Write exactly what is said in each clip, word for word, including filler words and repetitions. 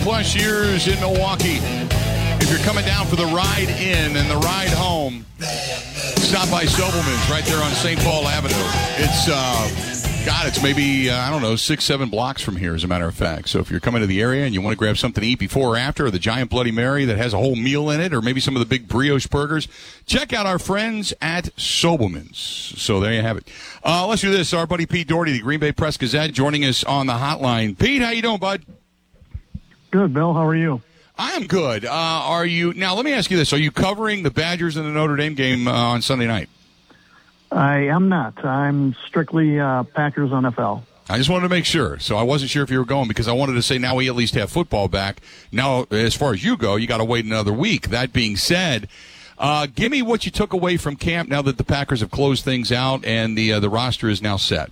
plus years in Milwaukee. If you're coming down for the ride in and the ride home, stop by Sobelman's right there on Saint Paul Avenue. It's, uh, God, it's maybe, uh, I don't know, six, seven blocks from here, as a matter of fact. So if you're coming to the area and you want to grab something to eat before or after, or the Giant Bloody Mary that has a whole meal in it, or maybe some of the big brioche burgers, check out our friends at Sobelman's. So there you have it. Uh, let's do this. Our buddy Pete Doherty, the Green Bay Press-Gazette, joining us on the hotline. Pete, how you doing, bud? Good, Bill. How are you? I am good. Uh, are you now? Let me ask you this: are you covering the Badgers in the Notre Dame game uh, on Sunday night? I am not. I'm strictly uh, Packers N F L. I just wanted to make sure, so I wasn't sure if you were going because I wanted to say now we at least have football back. Now, as far as you go, you got to wait another week. That being said, uh, give me what you took away from camp now that the Packers have closed things out and the uh, the roster is now set.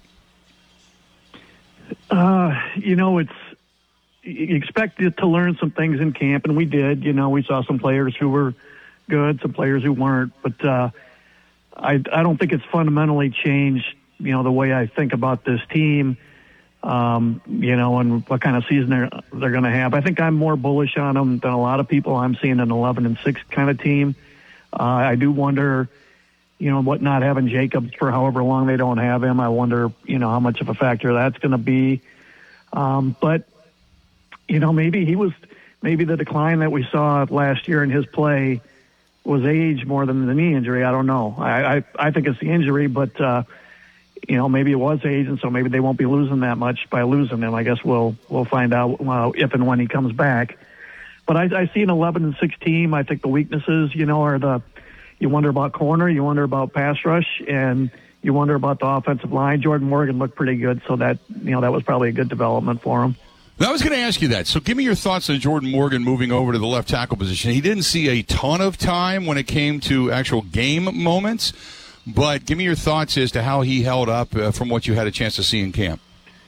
Uh, you know, it's. You expected to learn some things in camp, and we did. You know, we saw some players who were good, some players who weren't. But uh, I, I don't think it's fundamentally changed, you know, the way I think about this team, um, you know, and what kind of season they're, they're going to have. I think I'm more bullish on them than a lot of people. I'm seeing an eleven and six kind of team. Uh, I do wonder, you know, what not having Jacobs for however long they don't have him. I wonder, you know, how much of a factor that's going to be. Um, but, You know, maybe he was, maybe the decline that we saw last year in his play was age more than the knee injury. I don't know. I, I, I think it's the injury, but, uh, you know, maybe it was age, and so maybe they won't be losing that much by losing him. I guess we'll, we'll find out uh, if and when he comes back. But I, I see an eleven and six team. I think the weaknesses, you know, are the, you wonder about corner, you wonder about pass rush, and you wonder about the offensive line. Jordan Morgan looked pretty good, so that, you know, that was probably a good development for him. I was going to ask you that. So give me your thoughts on Jordan Morgan moving over to the left tackle position. He didn't see a ton of time when it came to actual game moments, but give me your thoughts as to how he held up uh, from what you had a chance to see in camp.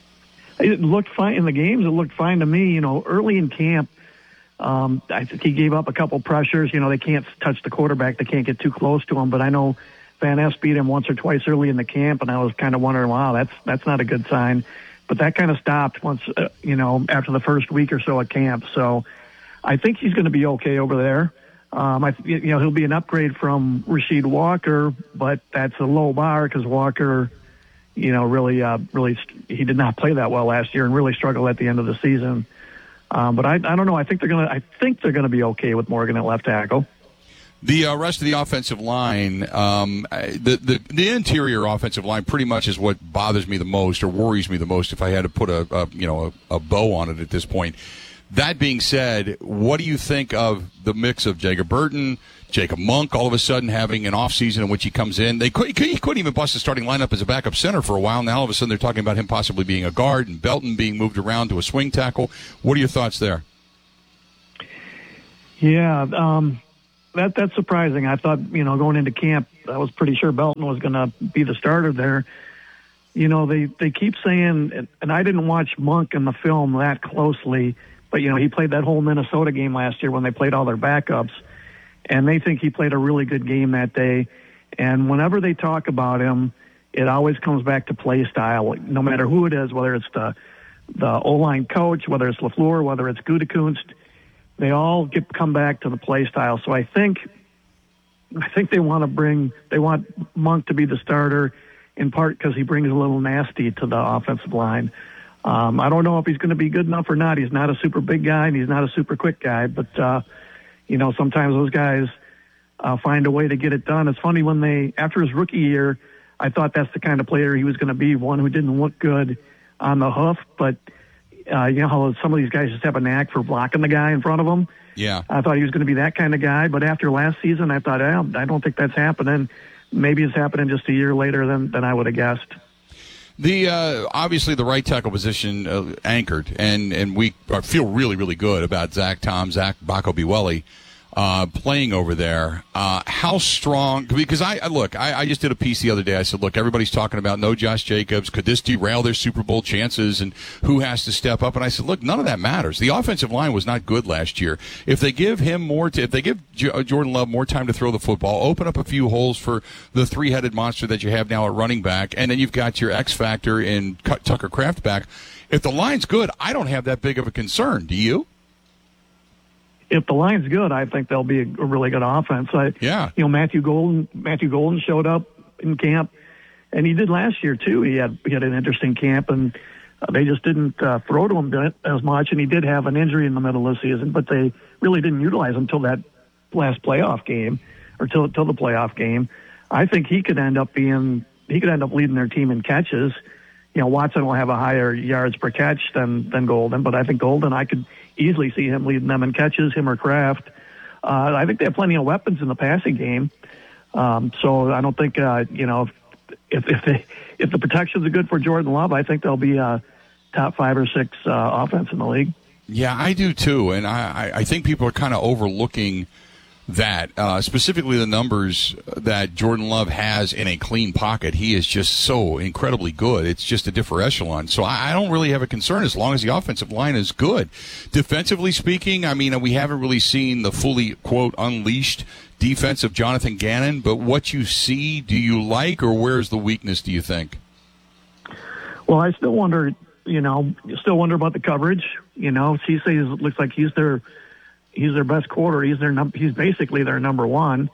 It looked fine in the games. It looked fine to me. You know, early in camp, um, I think he gave up a couple pressures. You know, they can't touch the quarterback. They can't get too close to him. But I know Van Ness beat him once or twice early in the camp, and I was kind of wondering, wow, that's that's not a good sign. But that kind of stopped once, uh, you know, after the first week or so at camp. So I think he's going to be okay over there. Um, I, you know, he'll be an upgrade from Rasheed Walker, but that's a low bar because Walker, you know, really, uh, really, he did not play that well last year and really struggled at the end of the season. Um, but I, I don't know. I think they're going to, I think they're going to be okay with Morgan at left tackle. The uh, rest of the offensive line, um, the, the the interior offensive line, pretty much is what bothers me the most or worries me the most. If I had to put a, a you know a, a bow on it at this point. That being said, what do you think of the mix of Jacob Burton, Jacob Monk, all of a sudden having an offseason in which he comes in? They could, he couldn't even bust the starting lineup as a backup center for a while. Now all of a sudden they're talking about him possibly being a guard and Belton being moved around to a swing tackle. What are your thoughts there? Yeah. Um, That that's surprising. I thought, you know, going into camp, I was pretty sure Belton was going to be the starter there. You know, they, they keep saying, and I didn't watch Monk in the film that closely, but, you know, he played that whole Minnesota game last year when they played all their backups, and they think he played a really good game that day. And whenever they talk about him, it always comes back to play style, no matter who it is, whether it's the, the O-line coach, whether it's LaFleur, whether it's Gutekunst. They all get come back to the play style. So I think, I think they want to bring, they want Monk to be the starter, in part because he brings a little nasty to the offensive line. Um, I don't know if he's going to be good enough or not. He's not a super big guy and he's not a super quick guy, but uh, you know, sometimes those guys uh, find a way to get it done. It's funny when they, after his rookie year, I thought that's the kind of player he was going to be, one who didn't look good on the hoof, but Uh, you know how some of these guys just have a knack for blocking the guy in front of them? Yeah. I thought he was going to be that kind of guy, but after last season, I thought, oh, I don't think that's happening. Maybe it's happening just a year later than, than I would have guessed. The uh, obviously the right tackle position uh, anchored, and, and we feel really, really good about Zach Tom, Zach Bacobiweli uh, playing over there. Uh, how strong? Because I, I look, I, I just did a piece the other day. I said, look, everybody's talking about no Josh Jacobs. Could this derail their Super Bowl chances? And who has to step up? And I said, look, none of that matters. The offensive line was not good last year. If they give him more, to, if they give J- Jordan Love more time to throw the football, open up a few holes for the three-headed monster that you have now at running back, and then you've got your X factor in Tucker Kraft back. If the line's good, I don't have that big of a concern. Do you? if the line's good, I think they'll be a, a really good offense. I, yeah. You know, Matthew Golden, Matthew Golden showed up in camp, and he did last year too. He had he had an interesting camp, and uh, they just didn't uh, throw to him as much. And he did have an injury in the middle of the season, but they really didn't utilize him until that last playoff game, or till till the playoff game. I think he could end up being he could end up leading their team in catches. You know, Watson will have a higher yards per catch than than Golden, but I think Golden, I could easily see him leading them in catches, him or Kraft. Uh, I think they have plenty of weapons in the passing game. Um, so I don't think, uh, you know, if if, they, if the protections are good for Jordan Love, I think they'll be a top five or six uh, offense in the league. Yeah, I do too, and I, I think people are kind of overlooking that, uh, specifically the numbers that Jordan Love has in a clean pocket. He is just so incredibly good. It's just a different echelon. So I, I don't really have a concern as long as the offensive line is good. Defensively speaking, I mean, we haven't really seen the fully, quote, unleashed defense of Jonathan Gannon, but what you see, do you like, or where's the weakness, do you think? Well, I still wonder, you know, still wonder about the coverage. You know, Cisse looks like he's their He's their best quarter. He's their num- He's basically their number one.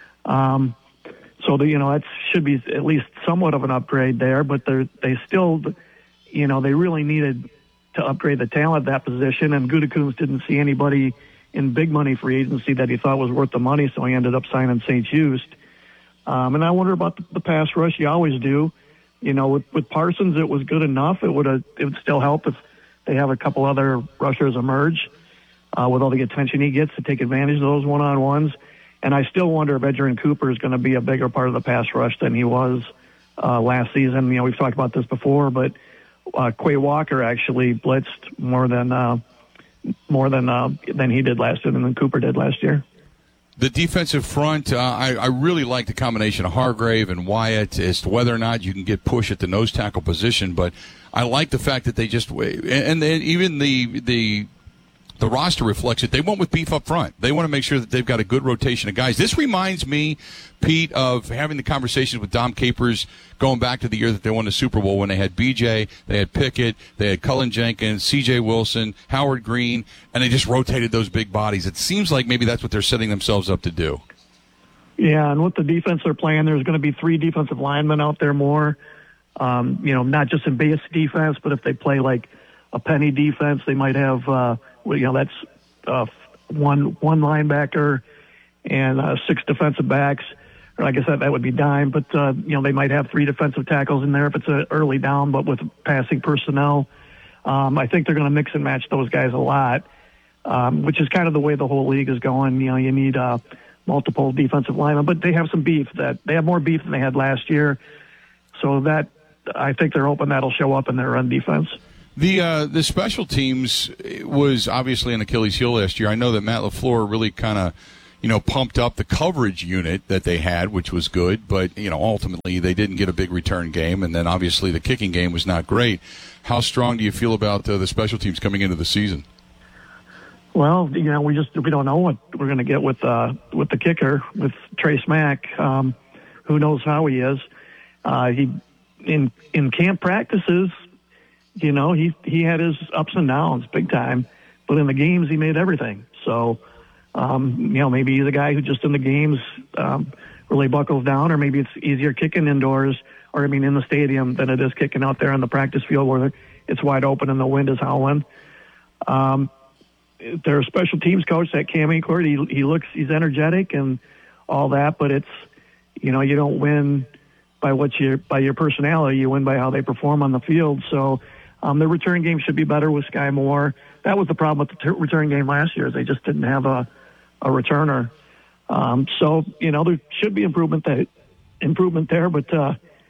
Um, so the, you know that should be at least somewhat of an upgrade there. But they they still, you know, they really needed to upgrade the talent at that position. And Gutekunst didn't see anybody in big money free agency that he thought was worth the money, so he ended up signing Saint Just. Um, and I wonder about the, the pass rush. You always do. You know, with, with Parsons, it was good enough. It would it would still help if they have a couple other rushers emerge. Uh, with all the attention he gets to take advantage of those one-on-ones. And I still wonder if Edgerrin Cooper is going to be a bigger part of the pass rush than he was uh, last season. You know, we've talked about this before, but uh, Quay Walker actually blitzed more than uh, more than uh, than he did last year, than Cooper did last year. The defensive front, uh, I, I really like the combination of Hargrave and Wyatt as to whether or not you can get push at the nose tackle position. But I like the fact that they just and, and then even the the. The roster reflects it. They went with beef up front. They want to make sure that they've got a good rotation of guys. This reminds me, Pete, of having the conversations with Dom Capers going back to the year that they won the Super Bowl when they had B J, they had Pickett, they had Cullen Jenkins, C J Wilson, Howard Green, and they just rotated those big bodies. It seems like maybe that's what they're setting themselves up to do. Yeah, and with the defense they're playing, there's going to be three defensive linemen out there more. Um, you know, not just in base defense, but if they play like a penny defense, they might have uh, – well, you know, that's uh, one one linebacker and uh, six defensive backs. Or I guess that, that would be dime, but, uh, you know, they might have three defensive tackles in there if it's an early down, but with passing personnel. Um, I think they're going to mix and match those guys a lot, um, which is kind of the way the whole league is going. You know, you need uh, multiple defensive linemen, but they have some beef. That they have more beef than they had last year. So that I think they're hoping that'll show up in their run defense. The uh, the special teams was obviously an Achilles heel last year. I know that Matt LaFleur really kind of, you know, pumped up the coverage unit that they had, which was good. But, you know, ultimately they didn't get a big return game. And then obviously the kicking game was not great. How strong do you feel about uh, the special teams coming into the season? Well, you know, we just we don't know what we're going to get with uh, with the kicker, with Trace Mack. Um, who knows how he is? Uh, he in in camp practices. You know, he he had his ups and downs big time, but in the games he made everything. So, um, you know, maybe he's a guy who just in the games um, really buckles down, or maybe it's easier kicking indoors, or I mean in the stadium, than it is kicking out there on the practice field where it's wide open and the wind is howling. Um, their special teams coach, that Cam Acord, he he looks he's energetic and all that, but it's, you know, you don't win by what you by your personality, you win by how they perform on the field. So. Um, the return game should be better with Sky Moore. That was the problem with the t- return game last year, is they just didn't have a, a returner. Um, so, you know, there should be improvement that, improvement there, but, uh,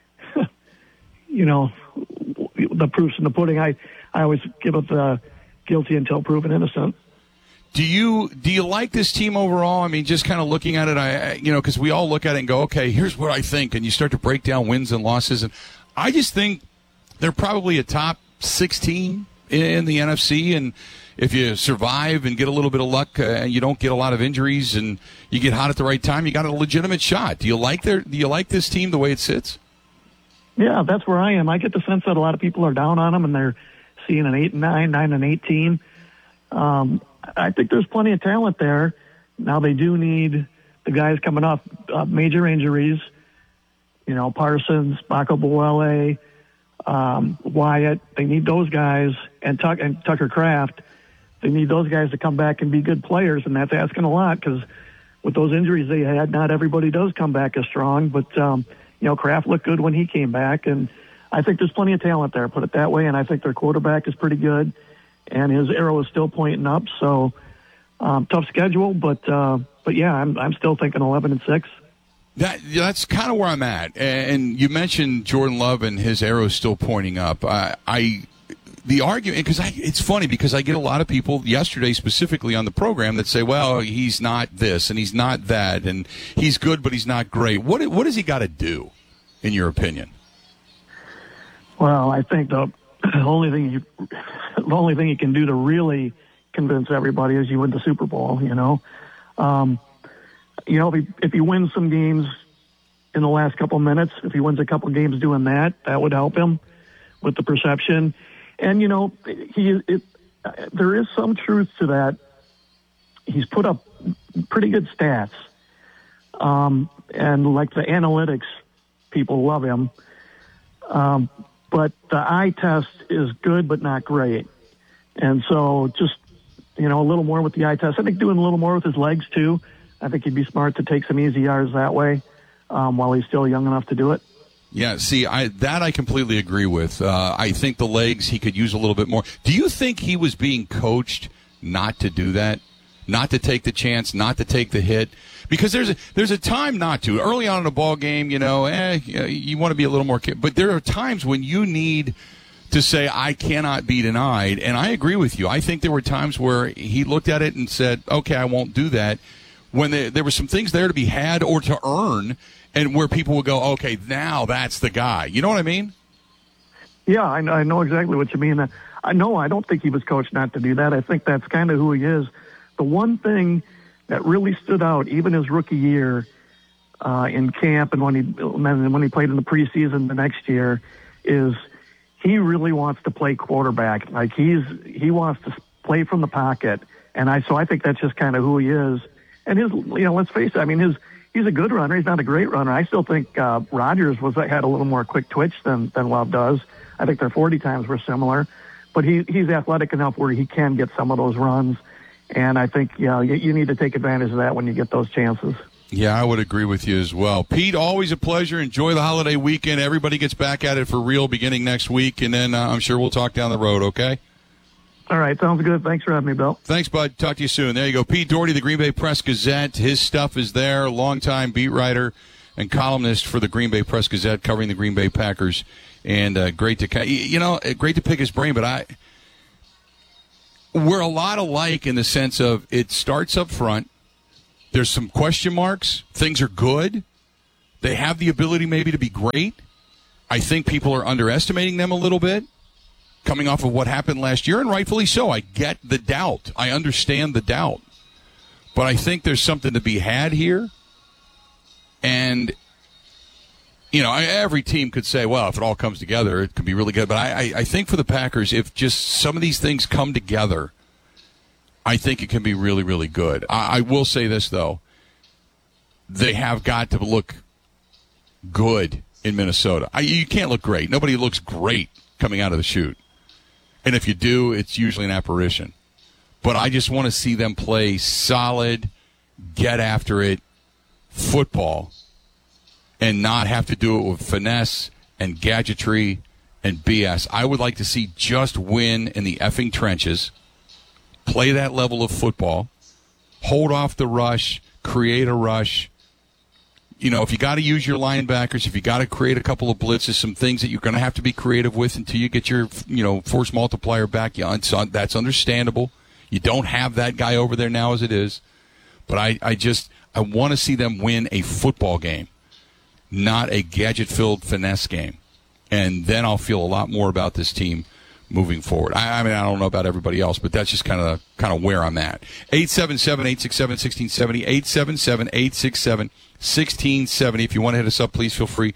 you know, the proof's in the pudding. I, I always give it the guilty until proven innocent. Do you do you like this team overall? I mean, just kind of looking at it, I you know, because we all look at it and go, okay, here's what I think, and you start to break down wins and losses, and I just think they're probably a top sixteen in the N F C, and if you survive and get a little bit of luck uh, and you don't get a lot of injuries and you get hot at the right time, you got a legitimate shot. Do you like their do you like this team the way it sits? Yeah, that's where I am. I get the sense that a lot of people are down on them and they're seeing an eight and nine, nine and eighteen. Um, I think there's plenty of talent there. Now they do need the guys coming off uh, major injuries. You know, Parsons, Bako Buwele, um, Wyatt. They need those guys, and, Tuck, and Tucker Kraft. They need those guys to come back and be good players, and that's asking a lot because with those injuries they had, not everybody does come back as strong. But, um, you know, Kraft looked good when he came back, and I think there's plenty of talent there, put it that way, and I think their quarterback is pretty good, and his arrow is still pointing up. So um, tough schedule, but uh, but yeah, I'm I'm still thinking eleven and six. That that's kind of where I'm at. And you mentioned Jordan Love and his arrow still pointing up. I, I the argument because it's funny because I get a lot of people yesterday specifically on the program that say, well, he's not this and he's not that and he's good but he's not great. What what does he got to do, in your opinion? Well, I think the only thing you the only thing you can do to really convince everybody is you win the Super Bowl. You know, um, you know if he if he wins some games in the last couple minutes, if he wins a couple games doing that, that would help him with the perception. And you know, he it, there is some truth to that. He's put up pretty good stats, um, and like the analytics, people love him. Um, But the eye test is good, but not great. And so just, you know, a little more with the eye test. I think doing a little more with his legs, too. I think he'd be smart to take some easy yards that way um, while he's still young enough to do it. Yeah, see, I, that I completely agree with. Uh, I think the legs he could use a little bit more. Do you think he was being coached not to do that? Not to take the chance, not to take the hit? Because there's a, there's a time not to. Early on in a ball game, you know, eh, you want to be a little more – but there are times when you need to say, I cannot be denied. And I agree with you. I think there were times where he looked at it and said, okay, I won't do that, when there, there were some things there to be had or to earn, and where people would go, okay, now that's the guy. You know what I mean? Yeah, I, I know exactly what you mean. I know I don't think he was coached not to do that. I think that's kind of who he is. The one thing that really stood out, even his rookie year uh, in camp and when he when he played in the preseason the next year, is he really wants to play quarterback. Like he's he wants to play from the pocket, and I so I think that's just kind of who he is. And his, you know, let's face it. I mean, his he's a good runner. He's not a great runner. I still think uh, Rodgers was had a little more quick twitch than than Love does. I think their forty times were similar, but he he's athletic enough where he can get some of those runs. And I think, you know, you, you need to take advantage of that when you get those chances. Yeah, I would agree with you as well. Pete, always a pleasure. Enjoy the holiday weekend. Everybody gets back at it for real beginning next week, and then uh, I'm sure we'll talk down the road, okay? All right, sounds good. Thanks for having me, Bill. Thanks, bud. Talk to you soon. There you go. Pete Doherty, the Green Bay Press-Gazette. His stuff is there. Longtime beat writer and columnist for the Green Bay Press-Gazette, covering the Green Bay Packers. And uh, great to, you know, great to pick his brain, but I... We're a lot alike in the sense of it starts up front. There's some question marks. Things are good. They have the ability maybe to be great. I think people are underestimating them a little bit coming off of what happened last year, and rightfully so. I get the doubt. I understand the doubt. But I think there's something to be had here. And, you know, every team could say, well, if it all comes together, it could be really good. But I, I, I think for the Packers, if just some of these things come together, I think it can be really, really good. I, I will say this, though. They have got to look good in Minnesota. I, you can't look great. Nobody looks great coming out of the chute. And if you do, it's usually an apparition. But I just want to see them play solid, get after it football, and not have to do it with finesse and gadgetry and B S. I would like to see just win in the effing trenches, play that level of football, hold off the rush, create a rush. You know, if you got to use your linebackers, if you got to create a couple of blitzes, some things that you're going to have to be creative with until you get your, you know, force multiplier back, yeah, that's understandable. You don't have that guy over there now as it is. But I, I just, I want to see them win a football game, not a gadget-filled finesse game. And then I'll feel a lot more about this team moving forward. I, I mean, I don't know about everybody else, but that's just kind of kind of where I'm at. eight seven seven, eight six seven, one six seven zero, eight seven seven, eight six seven, one six seven zero. If you want to hit us up, please feel free.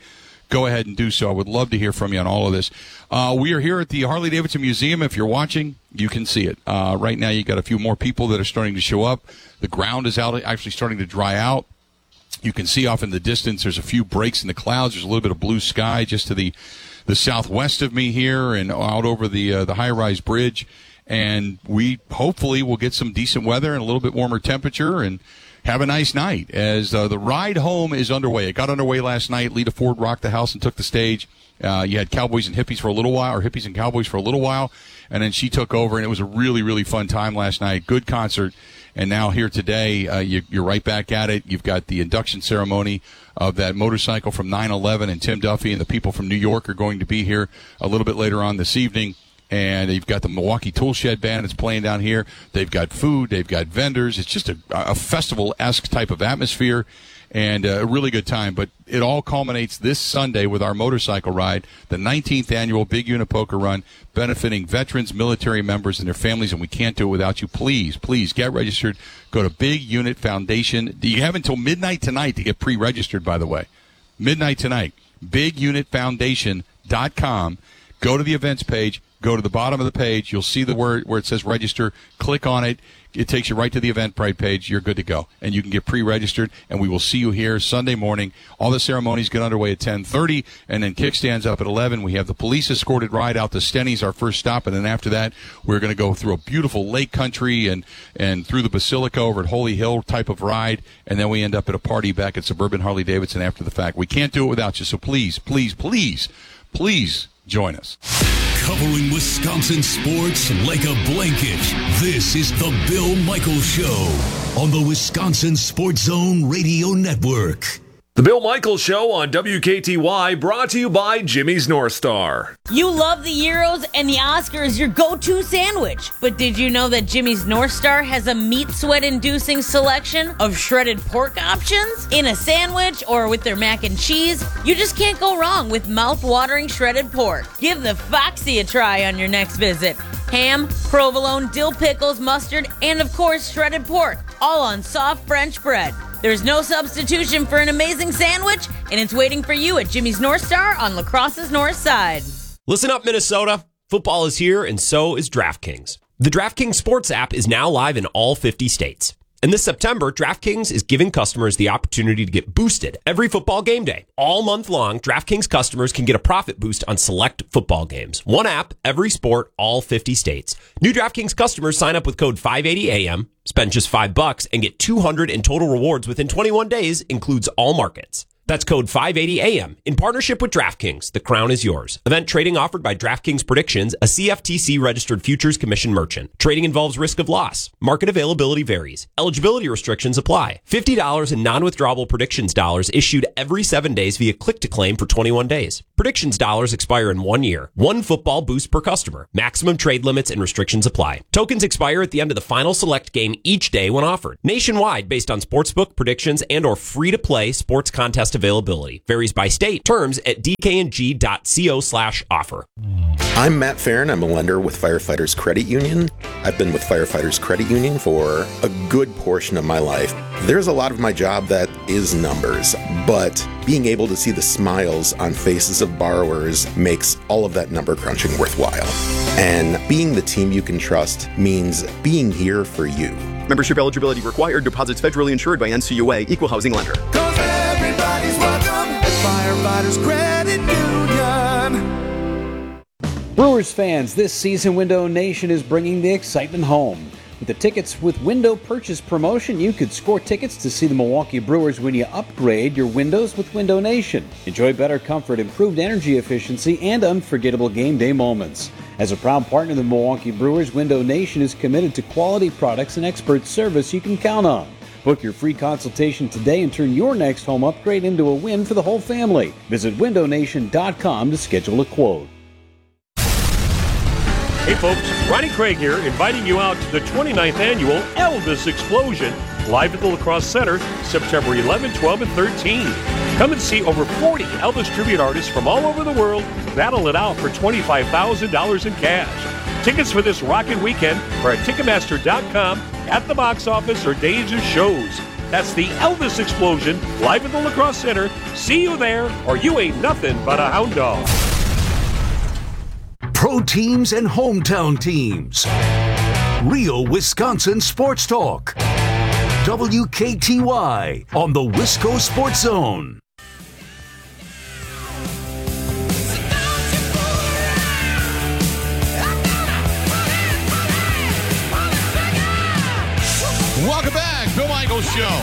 go ahead and do so. I would love to hear from you on all of this. Uh, we are here at the Harley-Davidson Museum. If you're watching, you can see it. Uh, right now, you got a few more people that are starting to show up. The ground is out, actually starting to dry out. You can see off in the distance, there's a few breaks in the clouds. There's a little bit of blue sky just to the, the southwest of me here and out over the uh, the high-rise bridge. And we hopefully will get some decent weather and a little bit warmer temperature and have a nice night as uh, the ride home is underway. It got underway last night. Lita Ford rocked the house and took the stage. Uh, you had Cowboys and Hippies for a little while, or Hippies and Cowboys for a little while, and then she took over, and it was a really, really fun time last night. Good concert. And now here today, uh, you, you're right back at it. You've got the induction ceremony of that motorcycle from nine eleven, and Tim Duffy and the people from New York are going to be here a little bit later on this evening. And you've got the Milwaukee Tool Shed Band that's playing down here. They've got food. They've got vendors. It's just a, a festival-esque type of atmosphere and a really good time. But it all culminates this Sunday with our motorcycle ride, the nineteenth annual Big Unit Poker Run, benefiting veterans, military members, and their families, and we can't do it without you. Please, please get registered. Go to Big Unit Foundation. You have until midnight tonight to get pre-registered, by the way. Midnight tonight. big unit foundation dot com. Go to the events page. Go to the bottom of the page. You'll see the word where it says register. Click on it. It takes you right to the Eventbrite page. You're good to go. And you can get pre-registered, and we will see you here Sunday morning. All the ceremonies get underway at ten thirty, and then kickstands up at eleven. We have the police-escorted ride out to Stenny's, our first stop, and then after that, we're going to go through a beautiful lake country and, and through the Basilica over at Holy Hill type of ride, and then we end up at a party back at Suburban Harley-Davidson after the fact. We can't do it without you, so please, please, please, please join us. Covering Wisconsin sports like a blanket, this is the Bill Michaels Show on the Wisconsin Sports Zone Radio Network. The Bill Michaels Show on W K T Y, brought to you by Jimmy's North Star. You love the Euros and the Oscars, your go-to sandwich. But did you know that Jimmy's North Star has a meat sweat-inducing selection of shredded pork options? In a sandwich or with their mac and cheese, you just can't go wrong with mouth-watering shredded pork. Give the Foxy a try on your next visit. Ham, provolone, dill pickles, mustard, and of course shredded pork, all on soft French bread. There's no substitution for an amazing sandwich, and it's waiting for you at Jimmy's North Star on La Crosse's North Side. Listen up, Minnesota. Football is here, and so is DraftKings. The DraftKings Sports app is now live in all fifty states. And this September, DraftKings is giving customers the opportunity to get boosted every football game day. All month long, DraftKings customers can get a profit boost on select football games. One app, every sport, all fifty states. New DraftKings customers sign up with code five eighty A M, spend just five bucks, and get two hundred in total rewards within twenty-one days, includes all markets. That's code five eighty A M. In partnership with DraftKings, the crown is yours. Event trading offered by DraftKings Predictions, a C F T C-registered futures commission merchant. Trading involves risk of loss. Market availability varies. Eligibility restrictions apply. fifty dollars in non-withdrawable Predictions dollars issued every seven days via click-to-claim for twenty-one days. Predictions dollars expire in one year. One football boost per customer. Maximum trade limits and restrictions apply. Tokens expire at the end of the final select game each day when offered. Nationwide based on sportsbook, predictions, and or free-to-play sports contest availability. Varies by state. Terms at d k n g dot co slash offer. I'm Matt Farron. I'm a lender with Firefighters Credit Union. I've been with Firefighters Credit Union for a good portion of my life. There's a lot of my job that is numbers, but being able to see the smiles on faces of borrowers makes all of that number crunching worthwhile. And being the team you can trust means being here for you. Membership eligibility required. Deposits federally insured by N C U A. Equal housing lender. Cause everybody's welcome at Firefighters Credit Union. Brewers fans, this season Window Nation is bringing the excitement home. With the Tickets with Window purchase promotion, you could score tickets to see the Milwaukee Brewers when you upgrade your windows with Window Nation. Enjoy better comfort, improved energy efficiency, and unforgettable game day moments. As a proud partner of the Milwaukee Brewers, Window Nation is committed to quality products and expert service you can count on. Book your free consultation today and turn your next home upgrade into a win for the whole family. Visit window nation dot com to schedule a quote. Hey folks, Ronnie Craig here, inviting you out to the twenty-ninth Annual Elvis Explosion, live at the La Crosse Center, September eleventh, twelfth, and thirteenth. Come and see over forty Elvis tribute artists from all over the world battle it out for twenty-five thousand dollars in cash. Tickets for this rockin' weekend are at Ticketmaster dot com, at the box office, or days of shows. That's the Elvis Explosion, live at the Lacrosse Center. See you there, or you ain't nothing but a hound dog. Pro teams and hometown teams. Real Wisconsin Sports Talk. W K T Y on the Wisco Sports Zone. Welcome back, Bill Michaels Show.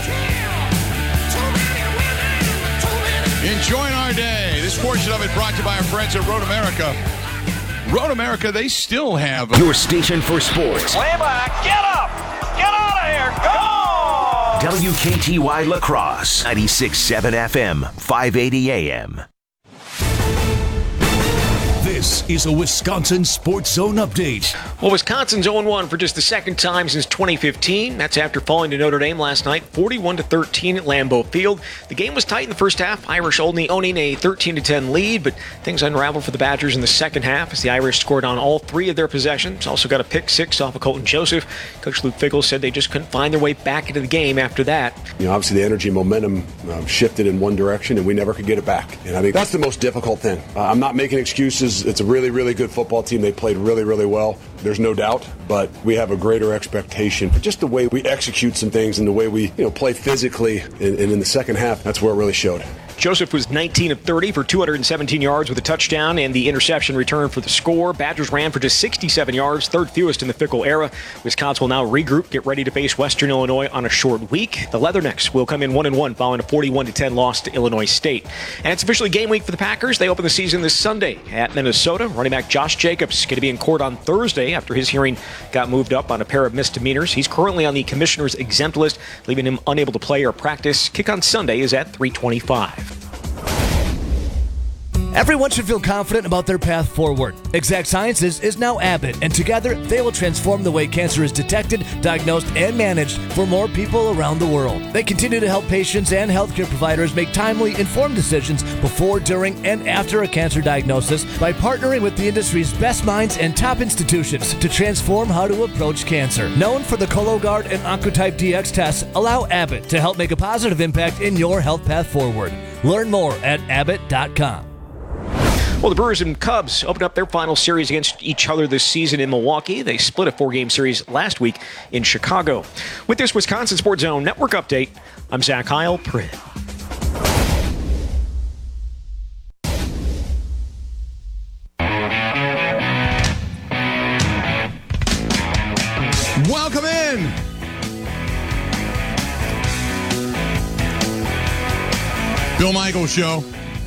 Enjoying our day. This portion of it brought to you by our friends at Road America. Road America, they still have your station for sports. Way back, get up, get out of here, go! W K T Y Lacrosse, ninety-six point seven F M, five eighty A M. This is a Wisconsin Sports Zone update. Well, Wisconsin's oh and one for just the second time since twenty fifteen. That's after falling to Notre Dame last night, forty-one to thirteen at Lambeau Field. The game was tight in the first half. Irish only owning a thirteen to ten lead, but things unraveled for the Badgers in the second half as the Irish scored on all three of their possessions. Also got a pick six off of Colton Joseph. Coach Luke Fickell said they just couldn't find their way back into the game after that. You know, obviously the energy and momentum um, shifted in one direction, and we never could get it back. And I think that's the most difficult thing. Uh, I'm not making excuses. It's a really, really good football team. They played really, really well. There's no doubt, but we have a greater expectation for just the way we execute some things and the way we, you know, play physically. And, and in the second half, that's where it really showed. Joseph was nineteen of thirty for two hundred seventeen yards with a touchdown and the interception return for the score. Badgers ran for just sixty-seven yards, third fewest in the Fickell era. Wisconsin will now regroup, get ready to face Western Illinois on a short week. The Leathernecks will come in one and one following a forty-one to ten loss to Illinois State. And it's officially game week for the Packers. They open the season this Sunday at Minnesota. Running back Josh Jacobs going to be in court on Thursday after his hearing got moved up on a pair of misdemeanors. He's currently on the commissioner's exempt list, leaving him unable to play or practice. Kick on Sunday is at three twenty-five. Everyone should feel confident about their path forward. Exact Sciences is now Abbott, and together they will transform the way cancer is detected, diagnosed, and managed for more people around the world. They continue to help patients and healthcare providers make timely, informed decisions before, during, and after a cancer diagnosis by partnering with the industry's best minds and top institutions to transform how to approach cancer. Known for the Cologuard and Oncotype D X tests, allow Abbott to help make a positive impact in your health path forward. Learn more at abbott dot com. Well, the Brewers and Cubs opened up their final series against each other this season in Milwaukee. They split a four-game series last week in Chicago. With this Wisconsin Sports Zone Network update, I'm Zach Heil. Prid. Welcome in. Bill Michaels Show.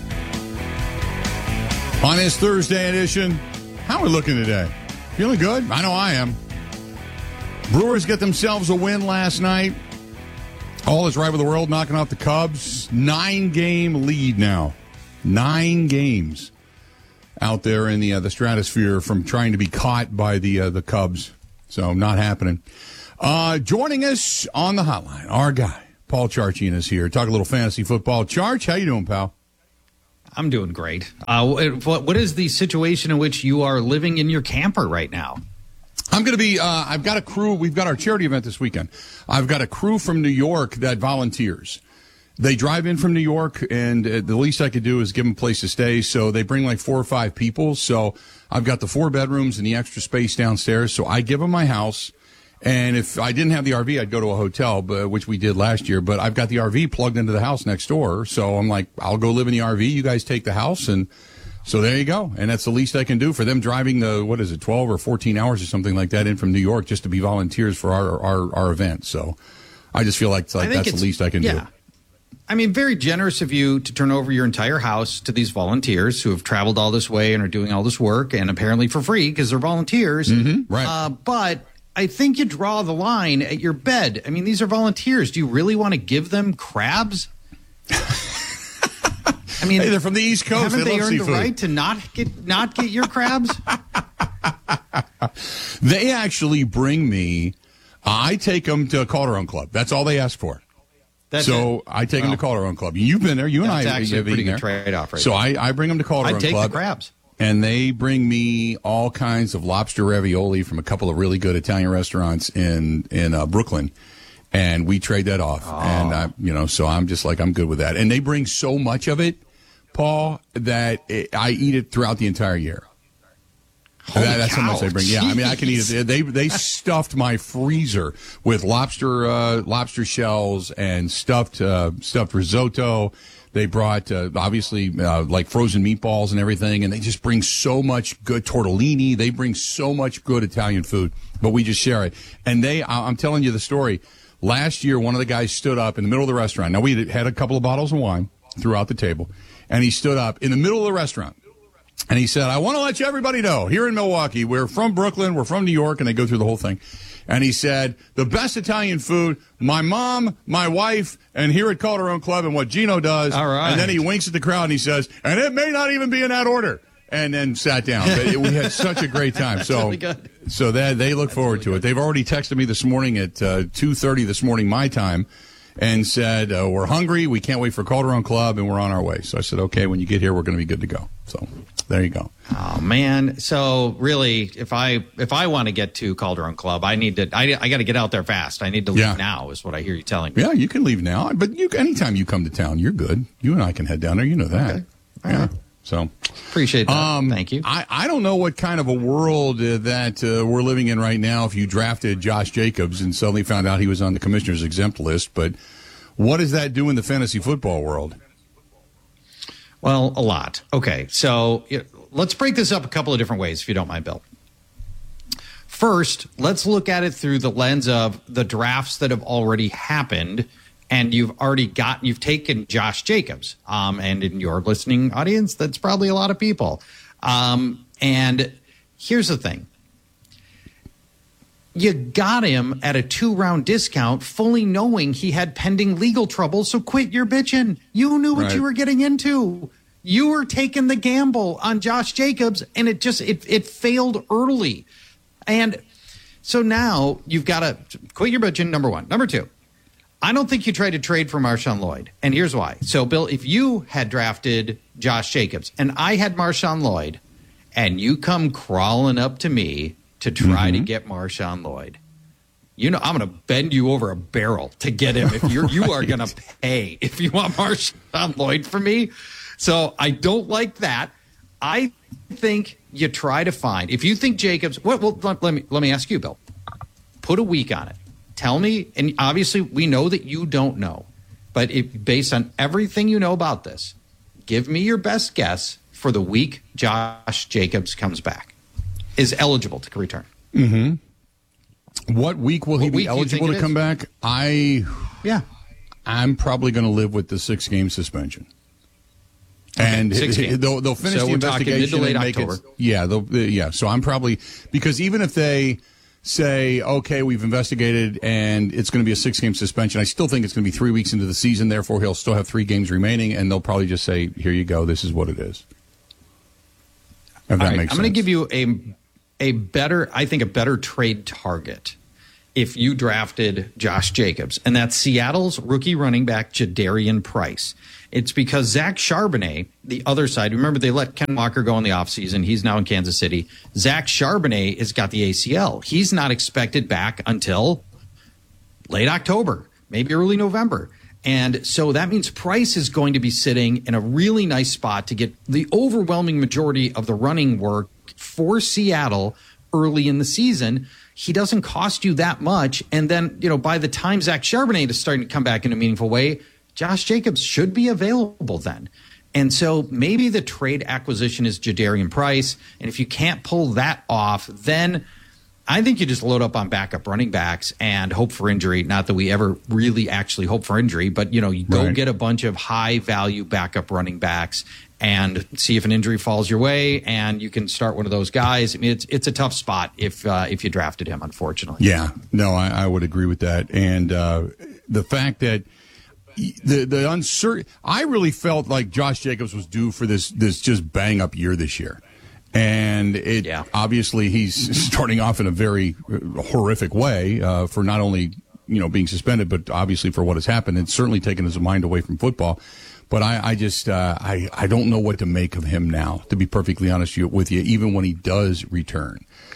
On his Thursday edition, how are we looking today? Feeling good? I know I am. Brewers get themselves a win last night. All is right with the world, knocking off the Cubs. Nine-game lead now. Nine games out there in the uh, the stratosphere from trying to be caught by the uh, the Cubs. So not happening. Uh, joining us on the hotline, our guy, Paul Charchian is here. Talk a little fantasy football. Charch, how you doing, pal? I'm doing great. Uh, what, what is the situation in which you are living in your camper right now? I'm going to be, uh, I've got a crew. We've got our charity event this weekend. I've got a crew from New York that volunteers. They drive in from New York, and uh, the least I could do is give them a place to stay. So they bring like four or five people. So I've got the four bedrooms and the extra space downstairs. So I give them my house. And if I didn't have the R V, I'd go to a hotel, but, which we did last year. But I've got the R V plugged into the house next door. So I'm like, I'll go live in the R V. You guys take the house. And so there you go. And that's the least I can do for them driving the, what is it, twelve or fourteen hours or something like that in from New York just to be volunteers for our, our, our event. So I just feel like, it's like that's the least I can yeah. do. I mean, very generous of you to turn over your entire house to these volunteers who have traveled all this way and are doing all this work, and apparently for free because they're volunteers. Mm-hmm, right. Uh, but I think you draw the line at your bed. I mean, these are volunteers. Do you really want to give them crabs? I mean, hey, they're from the East Coast. Haven't they, they love earned seafood. the right to not get not get your crabs? They actually bring me. I take them to Calderon Club. That's all they ask for. That's so it. I take well, them to Calderon Club. You've been there. You and I that's actually have a pretty been good there. trade-off right so there. I, I bring them to Calderon I'd take Club. the crabs. And they bring me all kinds of lobster ravioli from a couple of really good Italian restaurants in in uh, Brooklyn. and we trade that off. Oh. And I, you know, so I'm just like I'm good with that. And they bring so much of it, Paul, that it, I eat it throughout the entire year. That, that's cow. how much they bring. Yeah, I mean, I can eat it. They they stuffed my freezer with lobster uh, lobster shells and stuffed uh, stuffed risotto. They brought uh, obviously uh, like frozen meatballs and everything, and they just bring so much good tortellini. They bring so much good Italian food, but we just share it. And they, I'm telling you the story. Last year, one of the guys stood up in the middle of the restaurant. Now we had a couple of bottles of wine throughout the table, and he stood up in the middle of the restaurant. And he said, I want to let you everybody know, here in Milwaukee, we're from Brooklyn, we're from New York, and they go through the whole thing. And he said, the best Italian food, my mom, my wife, and here at Calderon Club, and what Gino does. All right. And then he winks at the crowd and he says, and it may not even be in that order. And then sat down. But it, we had such a great time. So, really good. so that they look forward really to good. it. They've already texted me this morning at uh, two thirty this morning, my time, and said, uh, we're hungry, we can't wait for Calderon Club, and we're on our way. So I said, okay, when you get here, we're going to be good to go. So there you go. Oh man! So really, if I if I want to get to Calderon Club, I need to. I, I got to get out there fast. I need to leave Yeah. now. Is what I hear you telling me. Yeah, you can leave now, but you anytime you come to town, you're good. You and I can head down there. You know that. Okay. Yeah. right. So appreciate that. Um, Thank you. I, I don't know what kind of a world uh, that uh, we're living in right now. If you drafted Josh Jacobs and suddenly found out he was on the commissioner's exempt list, but what does that do in the fantasy football world? Well, a lot. Okay, so you know, let's break this up a couple of different ways, if you don't mind, Bill. First, let's look at it through the lens of the drafts that have already happened, and you've already got you've taken Josh Jacobs. Um, and in your listening audience, that's probably a lot of people. Um, and here's the thing. You got him at a two-round discount, fully knowing he had pending legal trouble, so quit your bitching. You knew what Right. you were getting into. You were taking the gamble on Josh Jacobs, and it just it it failed early. And so now you've got to quit your bitching, number one. Number two, I don't think you tried to trade for Marshawn Lloyd, and here's why. So, Bill, if you had drafted Josh Jacobs and I had Marshawn Lloyd, and you come crawling up to me to try Mm-hmm. to get Marshawn Lloyd, you know I'm going to bend you over a barrel to get him. If you're you are going to pay if you want Marshawn Lloyd for me. So I don't like that. I think you try to find if you think Jacobs. Well, well let, let me let me ask you, Bill. Put a week on it. Tell me, and obviously we know that you don't know, but if, based on everything you know about this, give me your best guess for the week Josh Jacobs comes back. Is eligible to return. Mm-hmm. What week will he What be week do you eligible think to it come is? back? I, Yeah. I'm probably going to live with the six-game suspension. And six it- games. they'll, they'll finish So the we're talking mid to investigation late and make October. it. Yeah, they'll, yeah. So I'm probably because even if they say, okay, we've investigated and it's going to be a six-game suspension, I still think it's going to be three weeks into the season. Therefore, he'll still have three games remaining, and they'll probably just say, "Here you go. This is what it is." If that All right, makes I'm sense. going to give you a a better, I think, a better trade target if you drafted Josh Jacobs, and that's Seattle's rookie running back Jadarian Price. It's because Zach Charbonnet, the other side, remember they let Ken Walker go in the offseason. He's now in Kansas City. Zach Charbonnet has got the A C L. He's not expected back until late October, maybe early November. And so that means Price is going to be sitting in a really nice spot to get the overwhelming majority of the running work for Seattle early in the season. He doesn't cost you that much. And then, you know, by the time Zach Charbonnet is starting to come back in a meaningful way, Josh Jacobs should be available then. And so maybe the trade acquisition is Jadarian Price. And if you can't pull that off, then I think you just load up on backup running backs and hope for injury. Not that we ever really actually hope for injury, but, you know, you go Right. get a bunch of high value backup running backs and see if an injury falls your way, and you can start one of those guys. I mean, it's it's a tough spot if uh, if you drafted him, unfortunately. Yeah, no, I, I would agree with that. And uh, the fact that the the uncertain, I really felt like Josh Jacobs was due for this this just bang up year this year. And it Yeah. obviously he's starting off in a very horrific way uh, for not only you know being suspended, but obviously for what has happened. It's certainly taken his mind away from football. But I, I just uh, I I don't know what to make of him now. To be perfectly honest with you, even when he does return,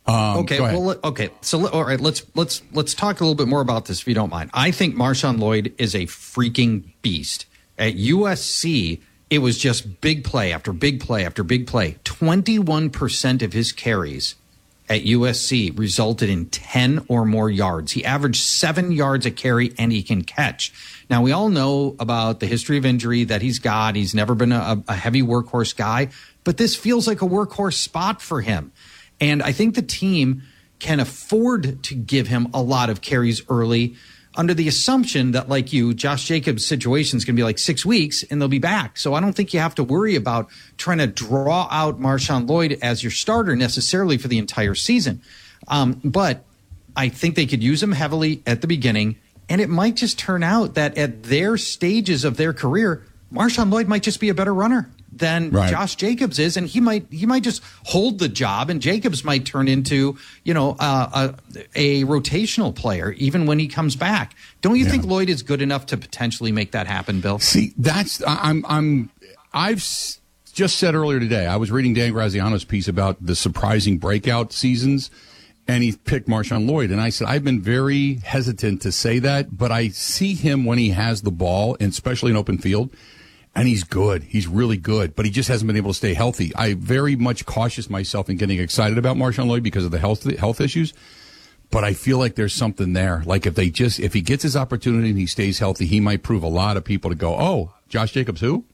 Um, okay, well, okay. So, all right, let's let's let's talk a little bit more about this, if you don't mind. I think Marshawn Lloyd is a freaking beast. At U S C, it was just big play after big play after big play. twenty-one percent of his carries at U S C resulted in ten or more yards. He averaged seven yards a carry, and he can catch. Now, we all know about the history of injury that he's got. He's never been a, a heavy workhorse guy, but this feels like a workhorse spot for him. And I think the team can afford to give him a lot of carries early under the assumption that, like you, Josh Jacobs' situation is going to be like six weeks and they'll be back. So I don't think you have to worry about trying to draw out Marshawn Lloyd as your starter necessarily for the entire season. Um, but I think they could use him heavily at the beginning, and it might just turn out that at their stages of their career, Marshawn Lloyd might just be a better runner than right. Josh Jacobs is, and he might he might just hold the job, and Jacobs might turn into, you know, uh, a, a rotational player even when he comes back. Don't you yeah. think Lloyd is good enough to potentially make that happen, Bill? See, that's I'm I'm I've just said earlier today. I was reading Dan Graziano's piece about the surprising breakout seasons, and he picked Marshawn Lloyd, and I said I've been very hesitant to say that, but I see him when he has the ball, and especially in open field. And he's good. He's really good, but he just hasn't been able to stay healthy. I very much cautious myself in getting excited about Marshawn Lloyd because of the health health issues. But I feel like there's something there. Like if they just if he gets his opportunity and he stays healthy, he might prove a lot of people to go, oh, Josh Jacobs, who?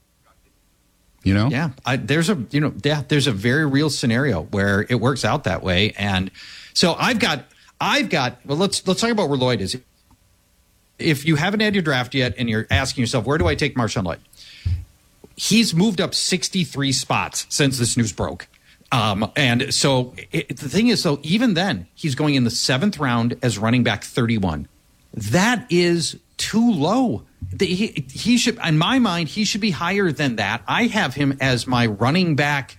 You know? Yeah, I, there's a you know yeah there's a very real scenario where it works out that way. And so I've got I've got well let's let's talk about where Lloyd is. If you haven't had your draft yet and you're asking yourself, where do I take Marshawn Lloyd? He's moved up sixty-three spots since this news broke. Um, and so it, the thing is, though, even then, he's going in the seventh round as running back thirty-one. That is too low. The, he, he should, in my mind, he should be higher than that. I have him as my running back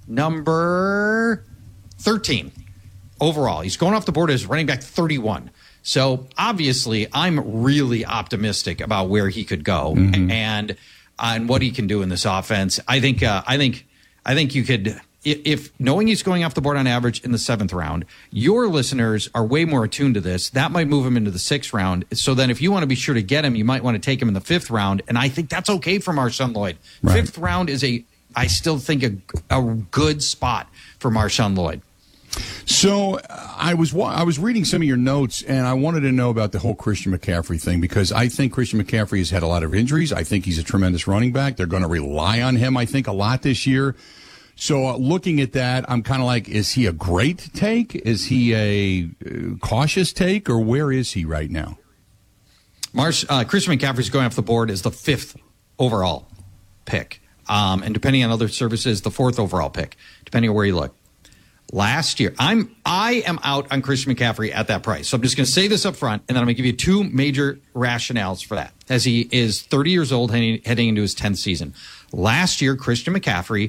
number thirteen overall. He's going off the board as running back thirty-one. So obviously, I'm really optimistic about where he could go. Mm-hmm. And on what he can do in this offense. I think uh, I think I think you could, if, if knowing he's going off the board on average in the seventh round, your listeners are way more attuned to this. That might move him into the sixth round. So then if you want to be sure to get him, you might want to take him in the fifth round. And I think that's okay for Marshawn Lloyd. Right. Fifth round is a, I still think a, a good spot for Marshawn Lloyd. So I was I was reading some of your notes, and I wanted to know about the whole Christian McCaffrey thing, because I think Christian McCaffrey has had a lot of injuries. I think he's a tremendous running back. They're going to rely on him, I think, a lot this year. So uh, looking at that, I'm kind of like, is he a great take? Is he a uh, cautious take, or where is he right now? Marsh, uh, Christian McCaffrey's going off the board as the fifth overall pick, um, and depending on other services, the fourth overall pick, depending on where you look. Last year, I'm I am out on Christian McCaffrey at that price. So I'm just going to say this up front, and then I'm going to give you two major rationales for that, as he is thirty years old, heading, heading into his tenth season. Last year, Christian McCaffrey,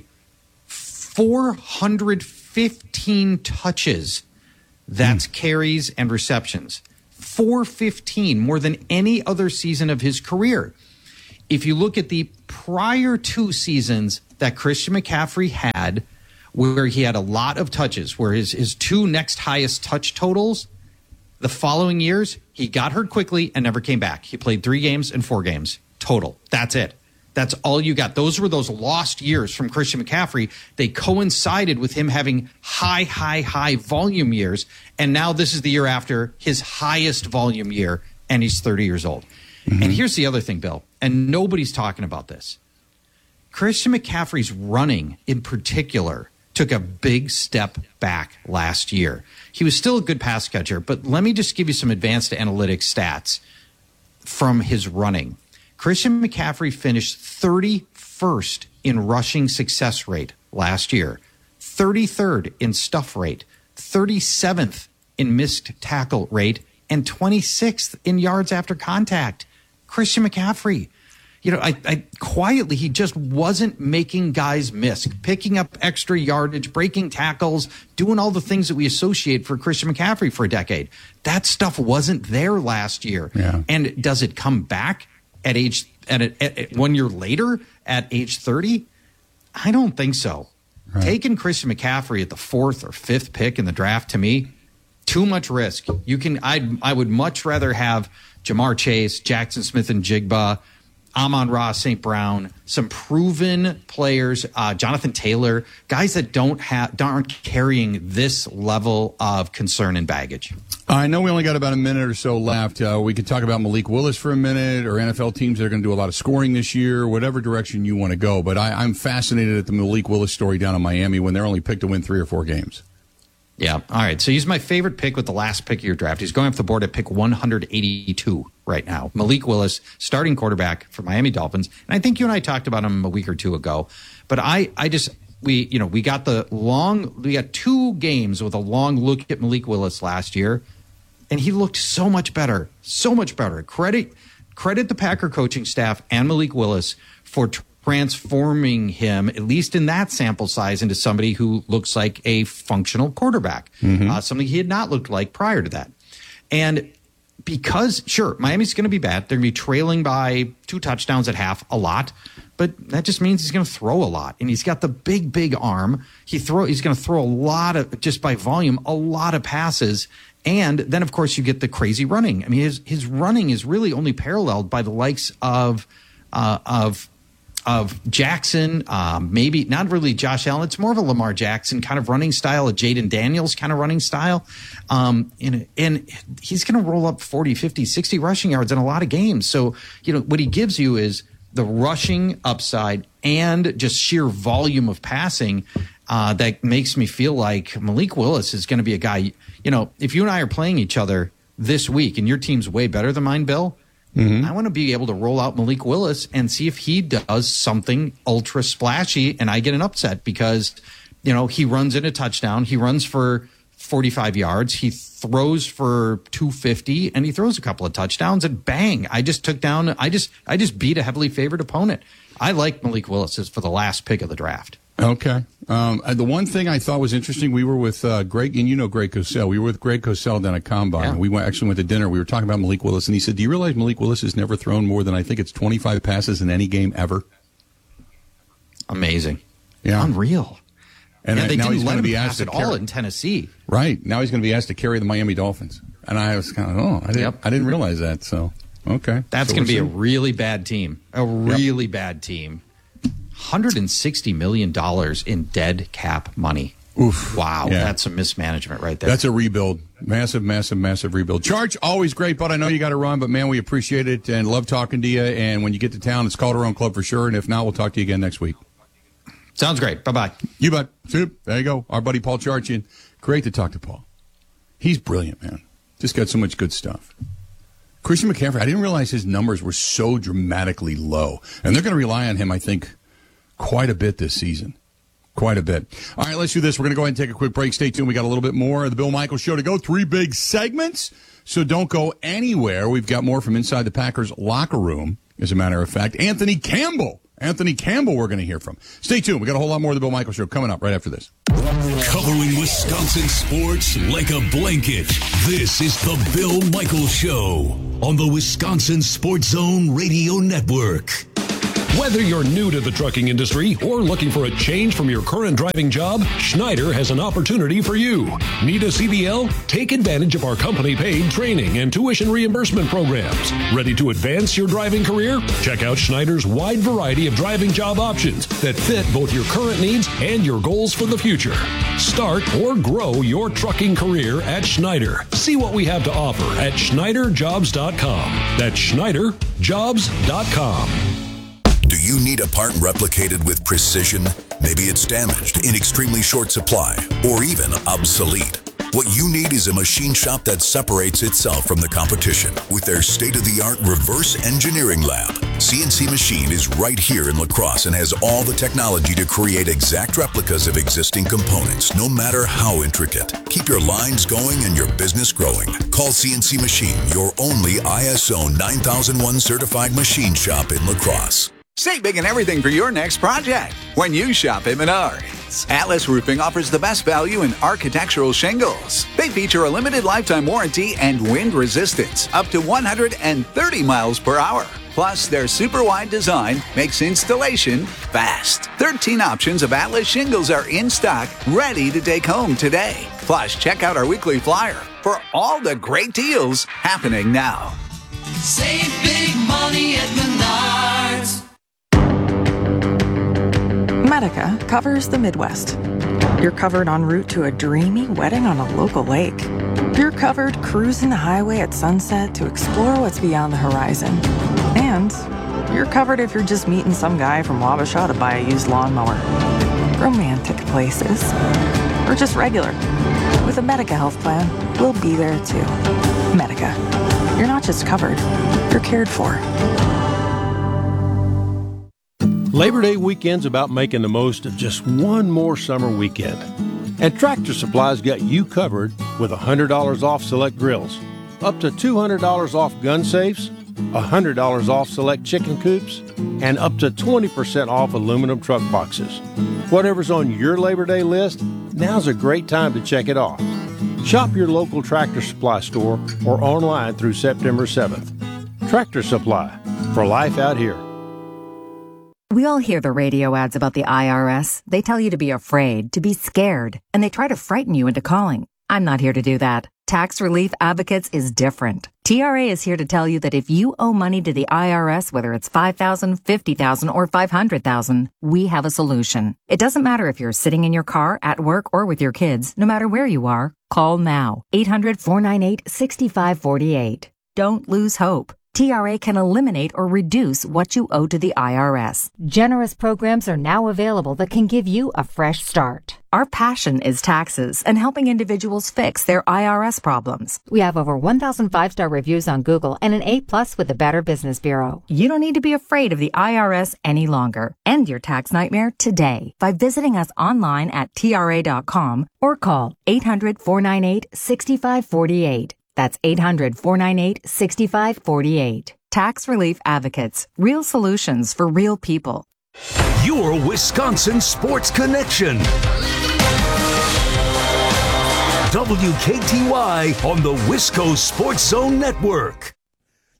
four hundred fifteen touches. That's mm. carries and receptions. four fifteen, more than any other season of his career. If you look at the prior two seasons that Christian McCaffrey had, where he had a lot of touches, where his, his two next highest touch totals, the following years, he got hurt quickly and never came back. He played three games and four games total. That's it. That's all you got. Those were those lost years from Christian McCaffrey. They coincided with him having high, high, high volume years. And now this is the year after his highest volume year, and he's thirty years old. Mm-hmm. And here's the other thing, Bill, and nobody's talking about this. Christian McCaffrey's running in particular took a big step back last year. He was still a good pass catcher, but let me just give you some advanced analytics stats from his running. Christian McCaffrey finished thirty-first in rushing success rate last year, thirty-third in stuff rate, thirty-seventh in missed tackle rate, and twenty-sixth in yards after contact. Christian McCaffrey. You know, I, I quietly, he just wasn't making guys miss, picking up extra yardage, breaking tackles, doing all the things that we associate for Christian McCaffrey for a decade. That stuff wasn't there last year. Yeah. And does it come back at age at, a, at, at one year later at age thirty? I don't think so. Right. Taking Christian McCaffrey at the fourth or fifth pick in the draft, to me, too much risk. You can, I I would much rather have Jamar Chase, Jackson Smith and Jigba, Amon-Ra Saint Brown, some proven players, uh, Jonathan Taylor, guys that don't have, aren't carrying this level of concern and baggage. I know we only got about a minute or so left. Uh, we could talk about Malik Willis for a minute, or N F L teams that are going to do a lot of scoring this year, whatever direction you want to go. But I, I'm fascinated at the Malik Willis story down in Miami when they're only picked to win three or four games. Yeah. All right. So he's my favorite pick with the last pick of your draft. He's going off the board at pick one hundred eighty-two right now. Malik Willis, starting quarterback for Miami Dolphins. And I think you and I talked about him a week or two ago. But I, I just, we, you know, we got the long, we got two games with a long look at Malik Willis last year. And he looked so much better, so much better. Credit, credit the Packer coaching staff and Malik Willis for transforming him, at least in that sample size, into somebody who looks like a functional quarterback, mm-hmm. uh, something he had not looked like prior to that. And because, sure, Miami's going to be bad. They're going to be trailing by two touchdowns at half a lot, but that just means he's going to throw a lot. And he's got the big, big arm. He throw, he's going to throw a lot of, just by volume, a lot of passes. And then, of course, you get the crazy running. I mean, his his running is really only paralleled by the likes of uh, of of Jackson, um, maybe not really Josh Allen. It's more of a Lamar Jackson kind of running style, a Jaden Daniels kind of running style. Um, and, and he's going to roll up forty, fifty, sixty rushing yards in a lot of games. So, you know, what he gives you is the rushing upside and just sheer volume of passing uh, that makes me feel like Malik Willis is going to be a guy. You know, if you and I are playing each other this week and your team's way better than mine, Bill, mm-hmm. I want to be able to roll out Malik Willis and see if he does something ultra splashy and I get an upset because, you know, he runs in a touchdown. He runs for forty-five yards. He throws for two fifty and he throws a couple of touchdowns and bang, I just took down, I just, I just beat a heavily favored opponent. I like Malik Willis as for the last pick of the draft. Okay. Um, the one thing I thought was interesting, we were with uh, Greg, and you know Greg Cosell. We were with Greg Cosell down at Combine. Yeah. We went, actually went to dinner. We were talking about Malik Willis, and he said, do you realize Malik Willis has never thrown more than, I think it's twenty-five passes in any game ever? Amazing. Yeah. Unreal. And yeah, they now didn't he's let going him to be pass asked to at carry. all in Tennessee. Right. Now he's going to be asked to carry the Miami Dolphins. And I was kind of, oh, I didn't, yep. I didn't realize that. So, okay. That's so going to be seeing. a really bad team. A really yep. bad team. one hundred sixty million dollars in dead cap money. Oof. Wow. Yeah. That's some mismanagement right there. That's a rebuild. Massive, massive, massive rebuild. Charge, always great, but I know you got to run. But, man, we appreciate it and love talking to you. And when you get to town, it's Calderon Club for sure. And if not, we'll talk to you again next week. Sounds great. Bye-bye. You bet. See, there you go. Our buddy Paul Charchian. Great to talk to Paul. He's brilliant, man. Just got so much good stuff. Christian McCaffrey, I didn't realize his numbers were so dramatically low. And they're going to rely on him, I think, quite a bit this season. Quite a bit. All right, let's do this. We're going to go ahead and take a quick break. Stay tuned. We got a little bit more of the Bill Michaels Show to go. Three big segments. So don't go anywhere. We've got more from inside the Packers locker room, as a matter of fact. Anthony Campbell. Anthony Campbell we're going to hear from. Stay tuned. We got a whole lot more of the Bill Michaels Show coming up right after this. Covering Wisconsin sports like a blanket. This is the Bill Michaels Show on the Wisconsin Sports Zone Radio Network. Whether you're new to the trucking industry or looking for a change from your current driving job, Schneider has an opportunity for you. Need a C D L? Take advantage of our company-paid training and tuition reimbursement programs. Ready to advance your driving career? Check out Schneider's wide variety of driving job options that fit both your current needs and your goals for the future. Start or grow your trucking career at Schneider. See what we have to offer at Schneider Jobs dot com. That's Schneider Jobs dot com. Do you need a part replicated with precision? Maybe it's damaged, in extremely short supply, or even obsolete. What you need is a machine shop that separates itself from the competition with their state-of-the-art reverse engineering lab. C N C Machine is right here in La Crosse and has all the technology to create exact replicas of existing components, no matter how intricate. Keep your lines going and your business growing. Call C N C Machine, your only I S O nine thousand one certified machine shop in La Crosse. Save big and everything for your next project when you shop at Menards. Atlas Roofing offers the best value in architectural shingles. They feature a limited lifetime warranty and wind resistance up to one hundred thirty miles per hour. Plus, their super wide design makes installation fast. thirteen options of Atlas shingles are in stock, ready to take home today. Plus, check out our weekly flyer for all the great deals happening now. Save big money at Menards. Medica covers the Midwest. You're covered en route to a dreamy wedding on a local lake. You're covered cruising the highway at sunset to explore what's beyond the horizon. And you're covered if you're just meeting some guy from Wabasha to buy a used lawnmower. Romantic places. Or just regular. With a Medica health plan, we'll be there too. Medica. You're not just covered, you're cared for. Labor Day weekend's about making the most of just one more summer weekend. And Tractor Supply's got you covered with one hundred dollars off select grills, up to two hundred dollars off gun safes, one hundred dollars off select chicken coops, and up to twenty percent off aluminum truck boxes. Whatever's on your Labor Day list, now's a great time to check it off. Shop your local Tractor Supply store or online through September seventh. Tractor Supply, for life out here. We all hear the radio ads about the I R S. They tell you to be afraid, to be scared, and they try to frighten you into calling. I'm not here to do that. Tax Relief Advocates is different. T R A is here to tell you that if you owe money to the I R S, whether it's five thousand dollars, fifty thousand dollars, or five hundred thousand dollars, we have a solution. It doesn't matter if you're sitting in your car, at work, or with your kids. No matter where you are, call now. eight hundred, four nine eight, six five four eight. Don't lose hope. T R A can eliminate or reduce what you owe to the I R S. Generous programs are now available that can give you a fresh start. Our passion is taxes and helping individuals fix their I R S problems. We have over one thousand five-star reviews on Google and an A plus with the Better Business Bureau. You don't need to be afraid of the I R S any longer. End your tax nightmare today by visiting us online at T R A dot com or call eight hundred, four nine eight, six five four eight. That's eight hundred, four nine eight, six five four eight. Tax Relief Advocates. Real solutions for real people. Your Wisconsin Sports Connection. W K T Y on the Wisco Sports Zone Network.